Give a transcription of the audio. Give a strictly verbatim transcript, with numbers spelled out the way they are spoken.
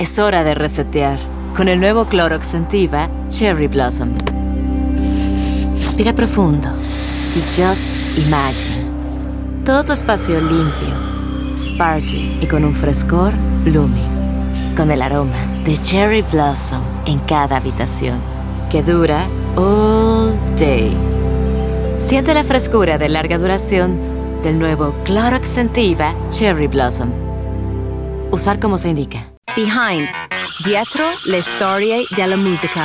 Es hora de resetear con el nuevo Clorox Scentiva Cherry Blossom. Respira profundo y just imagine. Todo tu espacio limpio, sparkling y con un frescor blooming. Con el aroma de Cherry Blossom en cada habitación, que dura all day. Siente la frescura de larga duración del nuevo Clorox Scentiva Cherry Blossom. Usar como se indica. Behind. Dietro le storie della musica.